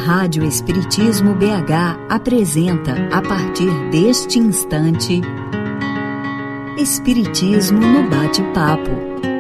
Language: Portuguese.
Rádio Espiritismo BH apresenta, a partir deste instante, Espiritismo no Bate-Papo.